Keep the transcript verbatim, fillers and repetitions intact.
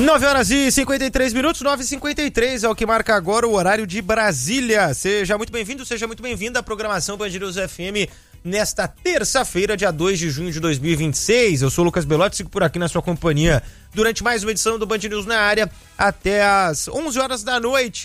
nove horas e cinquenta e três minutos, nove e cinquenta e três é o que marca agora o horário de Brasília. Seja muito bem-vindo, seja muito bem-vinda à programação Band News F M nesta terça-feira, dia dois de junho de dois mil e vinte e seis. Eu sou o Lucas Belotti, sigo por aqui na sua companhia durante mais uma edição do Band News na área até às onze horas da noite.